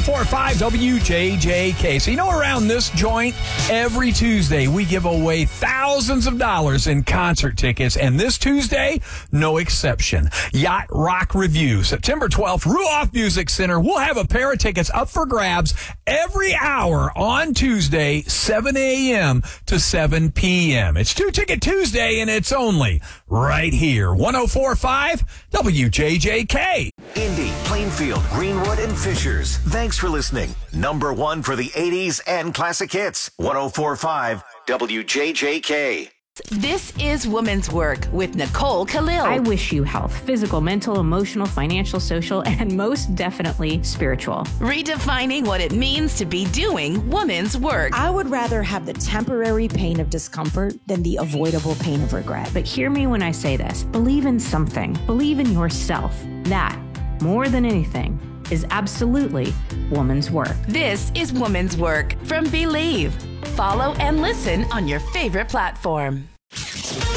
1045 WJJK. So, around this joint, every Tuesday, we give away thousands of dollars in concert tickets. And this Tuesday, no exception. Yacht Rock Review, September 12th, Ruoff Music Center. We'll have a pair of tickets up for grabs every hour on Tuesday, 7 a.m. to 7 p.m. It's Two Ticket Tuesday, and it's only right here. 1045 WJJK. Indy, Plainfield, Greenwood, and Fishers. Thanks for listening. Number one for the 80s and classic hits. 1045 WJJK. This is Woman's Work with Nicole Khalil. I wish you health, physical, mental, emotional, financial, social, and most definitely spiritual. Redefining what it means to be doing woman's work. I would rather have the temporary pain of discomfort than the avoidable pain of regret. But hear me when I say this. Believe in something. Believe in yourself. That, more than anything, is absolutely woman's work. This is Woman's Work from Believe. Follow and listen on your favorite platform.